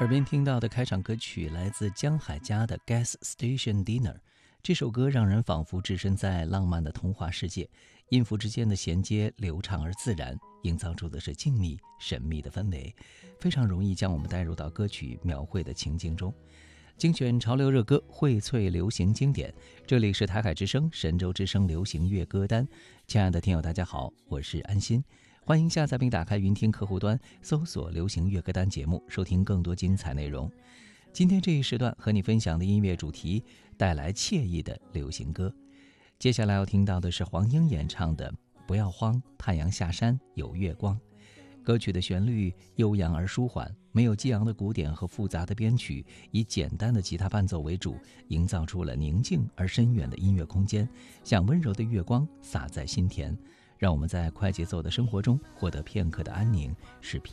耳边听到的开场歌曲来自江海佳的《Gas Station Dinner》，这首歌让人仿佛置身在浪漫的童话世界，音符之间的衔接流畅而自然，营造出的是静谧神秘的氛围，非常容易将我们带入到歌曲描绘的情境中。精选潮流热歌，荟萃流行经典，这里是台海之声神州之声流行乐歌单。亲爱的听友大家好，我是安心，欢迎下载并打开云听客户端，搜索流行乐歌单节目，收听更多精彩内容。今天这一时段和你分享的音乐主题，带来惬意的流行歌。接下来要听到的是黄英演唱的《不要慌，太阳下山有月光》。歌曲的旋律悠扬而舒缓，没有激昂的鼓点和复杂的编曲，以简单的吉他伴奏为主，营造出了宁静而深远的音乐空间，像温柔的月光洒在心田，让我们在快节奏的生活中获得片刻的安宁，使疲